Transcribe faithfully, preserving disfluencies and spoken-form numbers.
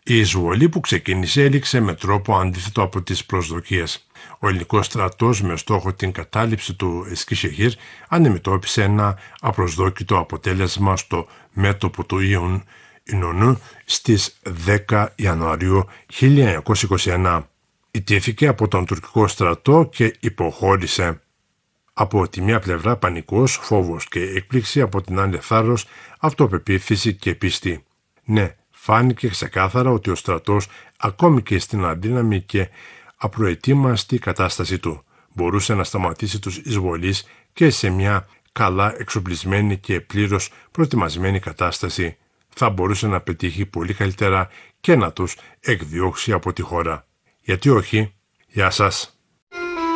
Η εισβολή που ξεκίνησε έληξε με τρόπο αντίθετο από τις προσδοκίες. Ο ελληνικός στρατός με στόχο την κατάληψη του Εσκισεχήρ αντιμετώπισε ένα απροσδόκητο αποτέλεσμα στο μέτωπο του Ιων Ινωνού στις δέκα Ιανουαρίου χίλια εννιακόσια είκοσι ένα. Ιτήθηκε από τον τουρκικό στρατό και υποχώρησε. Από τη μία πλευρά πανικός, φόβος και έκπληξη, από την άλλη θάρρος, αυτοπεποίθηση και πίστη. Ναι, φάνηκε ξεκάθαρα ότι ο στρατός, ακόμη και στην αδύναμη και απροετοίμαστη κατάσταση του, μπορούσε να σταματήσει τους εισβολείς και σε μια καλά εξοπλισμένη και πλήρως προετοιμασμένη κατάσταση θα μπορούσε να πετύχει πολύ καλύτερα και να τους εκδιώξει από τη χώρα. Γιατί όχι? Γεια σας!